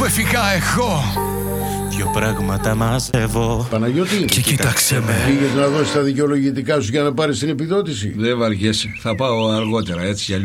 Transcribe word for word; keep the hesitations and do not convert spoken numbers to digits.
αφού εφικά εγώ δυο πράγματα μαζεύω. Παναγιώτη, και κοίταξε με. Πήγες να δώσεις τα δικαιολογητικά σου για να πάρεις την επιδότηση? Δεν βαριέσαι, θα πάω αργότερα, έτσι κι αλλιώς.